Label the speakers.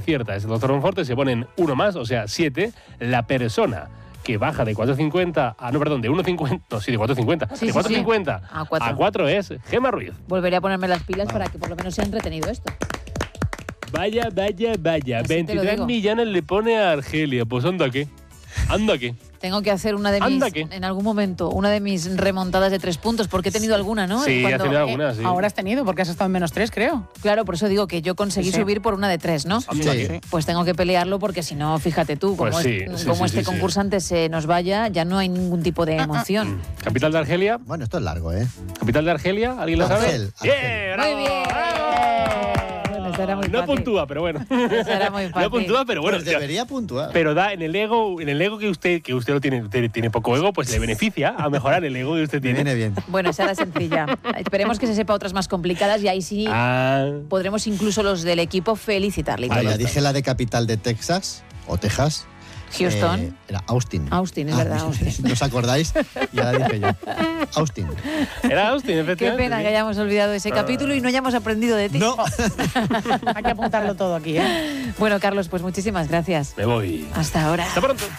Speaker 1: acierta ese doctor Monforte se ponen uno más, o sea, 7. La persona que baja de 4,50 a... No, perdón, de 1,50... No, sí, de 4,50.
Speaker 2: Sí,
Speaker 1: de 4,50
Speaker 2: a
Speaker 1: 4 es Gemma Ruiz.
Speaker 2: Volveré a ponerme las pilas para que por lo menos sea entretenido esto.
Speaker 1: Vaya.
Speaker 2: Así te lo
Speaker 1: 23
Speaker 2: digo.
Speaker 1: millones le pone a Argelia. Pues anda qué.
Speaker 2: Tengo que hacer una de mis, en algún momento, una de mis remontadas de 3 puntos, porque he tenido alguna, ¿no?
Speaker 1: Sí, has tenido alguna, sí.
Speaker 3: Ahora has tenido, porque has estado en -3, creo.
Speaker 2: Claro, por eso digo que yo conseguí subir por una de 3, ¿no?
Speaker 1: Sí.
Speaker 2: Pues tengo que pelearlo porque si no, fíjate tú, como,
Speaker 1: Pues sí,
Speaker 2: como
Speaker 1: sí,
Speaker 2: este concursante se nos vaya, ya no hay ningún tipo de emoción.
Speaker 1: ¿Capital de Argelia?
Speaker 4: Bueno, esto es largo, ¿eh?
Speaker 1: ¿Capital de Argelia? ¿Alguien lo sabe?
Speaker 4: Argel.
Speaker 1: ¡Bien! ¡Bravo!
Speaker 2: Muy bien. Bueno, eso era muy
Speaker 1: No
Speaker 2: fácil.
Speaker 1: puntúa, pero bueno.
Speaker 2: Eso era muy fácil.
Speaker 1: No puntúa, pero bueno.
Speaker 4: Pues debería puntuar.
Speaker 1: Pero da en el ego que usted lo tiene poco ego, pues le beneficia a mejorar el ego que usted tiene.
Speaker 4: Viene bien.
Speaker 2: Bueno, esa era sencilla. Esperemos que se sepa otras más complicadas y ahí sí podremos incluso los del equipo felicitarle.
Speaker 4: Vale, ya dije la de capital de Texas, o Texas.
Speaker 2: Houston.
Speaker 4: Era Austin.
Speaker 2: Austin, es verdad, Austin.
Speaker 4: ¿No os acordáis? Ya la dije yo. Austin.
Speaker 1: Era Austin,
Speaker 2: Qué
Speaker 1: efectivamente.
Speaker 2: pena que hayamos olvidado ese capítulo y no hayamos aprendido de ti.
Speaker 4: No.
Speaker 3: Hay que apuntarlo todo aquí, ¿eh?
Speaker 2: Bueno, Carlos, pues muchísimas gracias.
Speaker 1: Me voy.
Speaker 2: Hasta ahora.
Speaker 1: Hasta pronto.